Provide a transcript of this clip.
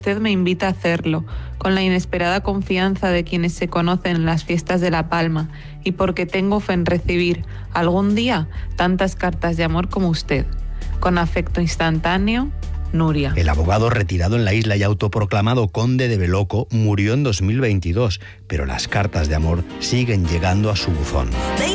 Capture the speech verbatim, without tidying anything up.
Usted me invita a hacerlo, con la inesperada confianza de quienes se conocen en las fiestas de La Palma y porque tengo fe en recibir, algún día, tantas cartas de amor como usted. Con afecto instantáneo, Nuria. El abogado retirado en la isla y autoproclamado conde de Beloco murió en dos mil veintidós, pero las cartas de amor siguen llegando a su buzón.